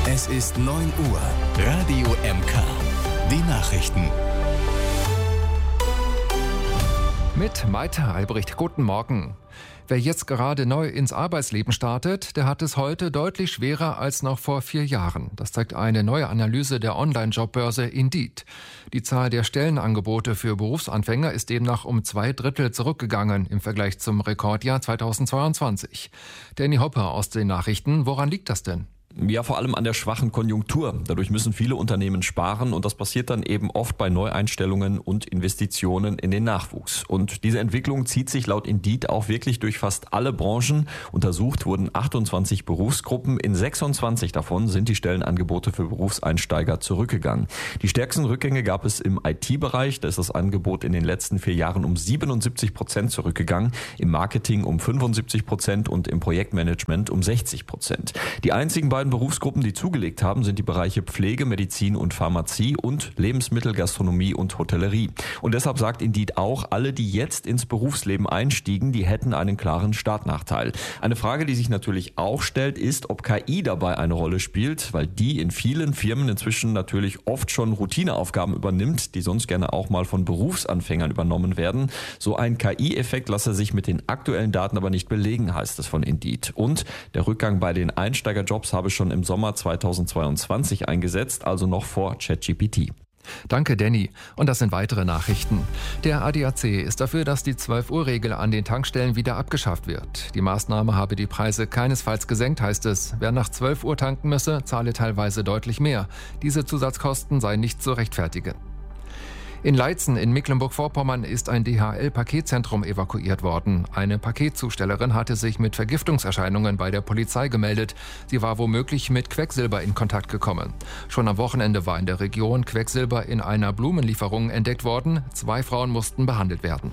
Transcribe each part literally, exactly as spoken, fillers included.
Es ist neun Uhr. Radio M K. Die Nachrichten. Mit Maite Albrecht. Guten Morgen. Wer jetzt gerade neu ins Arbeitsleben startet, der hat es heute deutlich schwerer als noch vor vier Jahren. Das zeigt eine neue Analyse der Online-Jobbörse Indeed. Die Zahl der Stellenangebote für Berufsanfänger ist demnach um zwei Drittel zurückgegangen im Vergleich zum Rekordjahr zweitausendzweiundzwanzig. Danny Hopper aus den Nachrichten. Woran liegt das denn? Ja, vor allem an der schwachen Konjunktur. Dadurch müssen viele Unternehmen sparen und das passiert dann eben oft bei Neueinstellungen und Investitionen in den Nachwuchs. Und diese Entwicklung zieht sich laut Indeed auch wirklich durch fast alle Branchen. Untersucht wurden achtundzwanzig Berufsgruppen. In sechsundzwanzig davon sind die Stellenangebote für Berufseinsteiger zurückgegangen. Die stärksten Rückgänge gab es im I T-Bereich. Da ist das Angebot in den letzten vier Jahren um siebenundsiebzig Prozent zurückgegangen, im Marketing um fünfundsiebzig Prozent und im Projektmanagement um sechzig Prozent. Die einzigen beiden Berufsgruppen, die zugelegt haben, sind die Bereiche Pflege, Medizin und Pharmazie und Lebensmittel, Gastronomie und Hotellerie. Und deshalb sagt Indeed auch, alle, die jetzt ins Berufsleben einstiegen, die hätten einen klaren Startnachteil. Eine Frage, die sich natürlich auch stellt, ist, ob K I dabei eine Rolle spielt, weil die in vielen Firmen inzwischen natürlich oft schon Routineaufgaben übernimmt, die sonst gerne auch mal von Berufsanfängern übernommen werden. So ein K I-Effekt lasse sich mit den aktuellen Daten aber nicht belegen, heißt es von Indeed. Und der Rückgang bei den Einsteigerjobs habe schon im Sommer zweitausendzweiundzwanzig eingesetzt, also noch vor ChatGPT. Danke, Danny. Und das sind weitere Nachrichten. Der A D A C ist dafür, dass die zwölf Uhr Regel an den Tankstellen wieder abgeschafft wird. Die Maßnahme habe die Preise keinesfalls gesenkt, heißt es. Wer nach zwölf Uhr tanken müsse, zahle teilweise deutlich mehr. Diese Zusatzkosten seien nicht zu rechtfertigen. In Leitzen in Mecklenburg-Vorpommern ist ein D H L-Paketzentrum evakuiert worden. Eine Paketzustellerin hatte sich mit Vergiftungserscheinungen bei der Polizei gemeldet. Sie war womöglich mit Quecksilber in Kontakt gekommen. Schon am Wochenende war in der Region Quecksilber in einer Blumenlieferung entdeckt worden. Zwei Frauen mussten behandelt werden.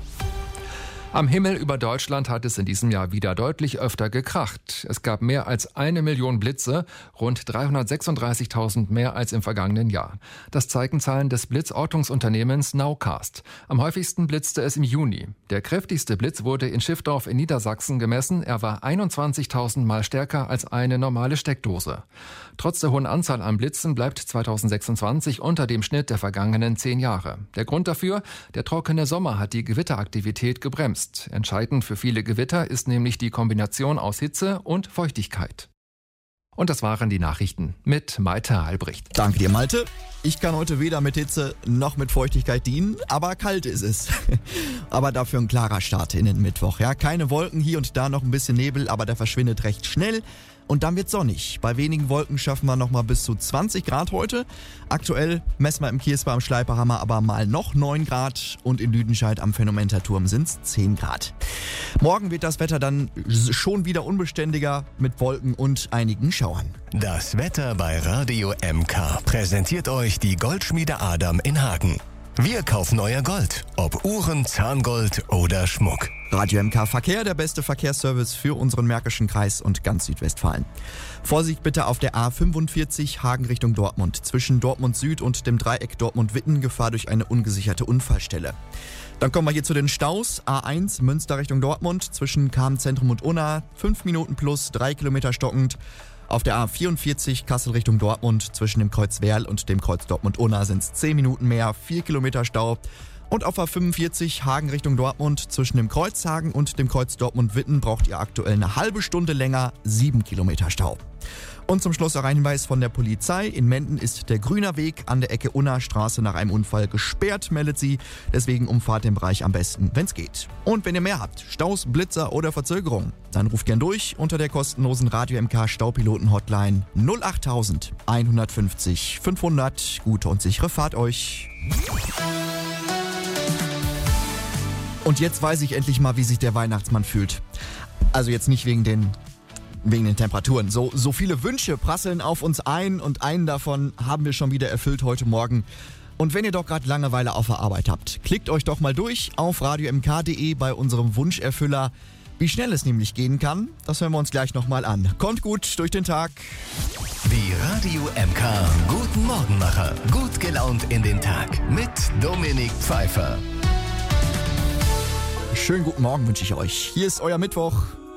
Am Himmel über Deutschland hat es in diesem Jahr wieder deutlich öfter gekracht. Es gab mehr als eine Million Blitze, rund dreihundertsechsunddreißigtausend mehr als im vergangenen Jahr. Das zeigen Zahlen des Blitzortungsunternehmens Nowcast. Am häufigsten blitzte es im Juni. Der kräftigste Blitz wurde in Schiffdorf in Niedersachsen gemessen. Er war einundzwanzigtausend Mal stärker als eine normale Steckdose. Trotz der hohen Anzahl an Blitzen bleibt zweitausendsechsundzwanzig unter dem Schnitt der vergangenen zehn Jahre. Der Grund dafür? Der trockene Sommer hat die Gewitteraktivität gebremst. Entscheidend für viele Gewitter ist nämlich die Kombination aus Hitze und Feuchtigkeit. Und das waren die Nachrichten mit Maite Albrecht. Danke dir, Malte. Ich kann heute weder mit Hitze noch mit Feuchtigkeit dienen, aber kalt ist es. Aber dafür ein klarer Start in den Mittwoch. Ja, keine Wolken, hier und da noch ein bisschen Nebel, aber der verschwindet recht schnell. Und dann wird sonnig. Bei wenigen Wolken schaffen wir noch mal bis zu zwanzig Grad heute. Aktuell messen wir im Kiesbar am Schleiperhammer aber mal noch neun Grad und in Lüdenscheid am Phänomenterturm sind es zehn Grad. Morgen wird das Wetter dann schon wieder unbeständiger mit Wolken und einigen Schauern. Das Wetter bei Radio M K präsentiert euch die Goldschmiede Adam in Hagen. Wir kaufen euer Gold, ob Uhren, Zahngold oder Schmuck. Radio M K Verkehr, der beste Verkehrsservice für unseren Märkischen Kreis und ganz Südwestfalen. Vorsicht bitte auf der A fünfundvierzig Hagen Richtung Dortmund. Zwischen Dortmund Süd und dem Dreieck Dortmund-Witten Gefahr durch eine ungesicherte Unfallstelle. Dann kommen wir hier zu den Staus. A eins Münster Richtung Dortmund zwischen Kahn-Zentrum und Unna. Fünf Minuten plus, drei Kilometer stockend. Auf der A vierundvierzig Kassel Richtung Dortmund zwischen dem Kreuz Werl und dem Kreuz Dortmund-Unna sind es zehn Minuten mehr, vier Kilometer Stau. Und auf A fünfundvierzig Hagen Richtung Dortmund zwischen dem Kreuz Hagen und dem Kreuz Dortmund-Witten braucht ihr aktuell eine halbe Stunde länger, sieben Kilometer Stau. Und zum Schluss auch ein Hinweis von der Polizei. In Menden ist der Grüner Weg an der Ecke Unna Straße nach einem Unfall gesperrt, meldet sie. Deswegen umfahrt den Bereich am besten, wenn es geht. Und wenn ihr mehr habt, Staus, Blitzer oder Verzögerungen, dann ruft gern durch unter der kostenlosen Radio M K Staupiloten Hotline null acht tausend hundertfünfzig fünfhundert. Gute und sichere Fahrt euch. Und jetzt weiß ich endlich mal, wie sich der Weihnachtsmann fühlt. Also jetzt nicht wegen den Wegen den Temperaturen. So, so viele Wünsche prasseln auf uns ein und einen davon haben wir schon wieder erfüllt heute Morgen. Und wenn ihr doch gerade Langeweile auf der Arbeit habt, klickt euch doch mal durch auf radio m k punkt d e bei unserem Wunscherfüller. Wie schnell es nämlich gehen kann, das hören wir uns gleich nochmal an. Kommt gut durch den Tag. Die Radio M K Guten Morgenmacher. Gut gelaunt in den Tag mit Dominik Pfeiffer. Schönen guten Morgen wünsche ich euch. Hier ist euer Mittwoch.